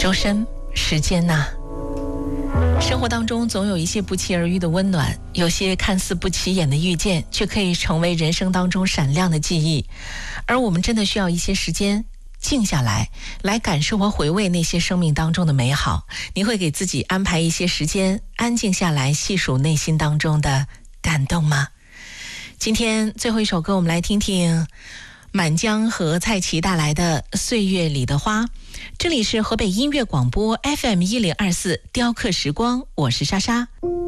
周深，时间呐，生活当中总有一些不期而遇的温暖，有些看似不起眼的遇见，却可以成为人生当中闪亮的记忆。而我们真的需要一些时间静下来，来感受和回味那些生命当中的美好。你会给自己安排一些时间，安静下来，细数内心当中的感动吗？今天最后一首歌，我们来听听满江和蔡奇带来的《岁月里的花》。这里是河北音乐广播 FM1024 雕刻时光，我是莎莎。